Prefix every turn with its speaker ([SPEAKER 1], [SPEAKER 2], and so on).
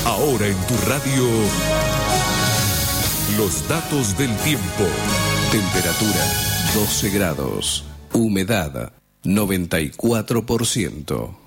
[SPEAKER 1] Ahora en tu radio, los datos del tiempo. Temperatura 12 grados. Humedad 94%.